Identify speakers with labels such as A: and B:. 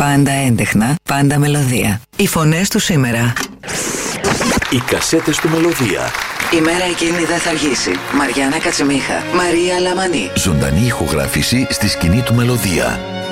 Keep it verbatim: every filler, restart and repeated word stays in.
A: Πάντα έντεχνα, πάντα μελωδία. Οι φωνές του σήμερα.
B: Οι κασέτες του Μελωδία.
A: Η μέρα εκείνη δεν θα αργήσει. Μαριάννα Κατσιμίχα, Μαρία Λαμανή.
B: Ζωντανή ηχογράφηση στη σκηνή του Μελωδία.